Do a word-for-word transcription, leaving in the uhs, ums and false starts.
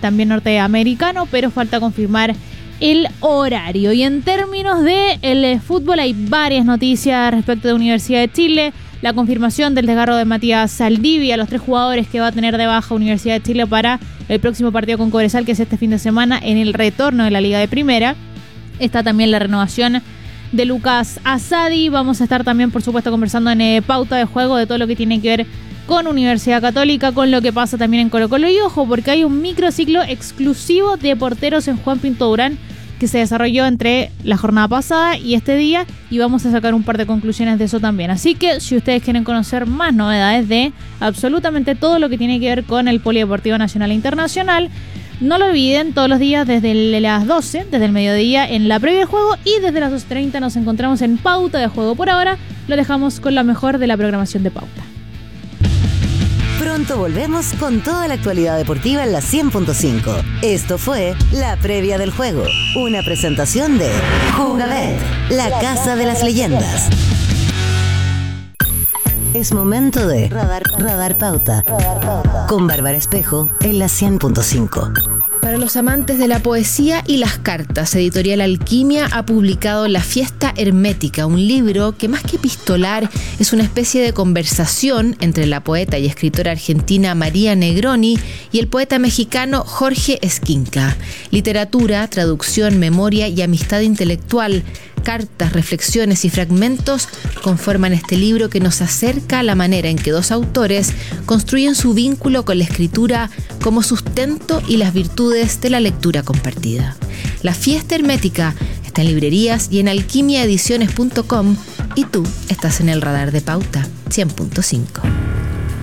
también norteamericano, pero falta confirmar el horario. Y en términos de el fútbol hay varias noticias respecto de Universidad de Chile. La confirmación del desgarro de Matías Saldivia, los tres jugadores que va a tener de baja Universidad de Chile para el próximo partido con Cobresal, que es este fin de semana en el retorno de la Liga de Primera. Está también la renovación de Lucas Asadi. Vamos a estar también, por supuesto, conversando en eh, pauta de juego de todo lo que tiene que ver con Universidad Católica, con lo que pasa también en Colo Colo. Y ojo, porque hay un microciclo exclusivo de porteros en Juan Pinto Durán que se desarrolló entre la jornada pasada y este día, y vamos a sacar un par de conclusiones de eso también. Así que si ustedes quieren conocer más novedades de absolutamente todo lo que tiene que ver con el Polideportivo Nacional e Internacional, no lo olviden, todos los días desde las doce, desde el mediodía en la previa del juego, y desde las doce treinta nos encontramos en Pauta de Juego. Por ahora lo dejamos con la mejor de la programación de Pauta. Pronto volvemos con toda la actualidad deportiva en la cien punto cinco. Esto fue La Previa del Juego, una presentación de Jugabet, la casa de las leyendas. Es momento de Radar, Radar Pauta, con Bárbara Espejo en la cien punto cinco. Para los amantes de la poesía y las cartas, Editorial Alquimia ha publicado La Fiesta Hermética, un libro que más que epistolar es una especie de conversación entre la poeta y escritora argentina María Negroni y el poeta mexicano Jorge Esquinca. Literatura, traducción, memoria y amistad intelectual, cartas, reflexiones y fragmentos conforman este libro que nos acerca a la manera en que dos autores construyen su vínculo con la escritura como sustento y las virtudes de la lectura compartida. La Fiesta Hermética está en librerías y en alquimia ediciones punto com, y tú estás en el radar de Pauta cien punto cinco.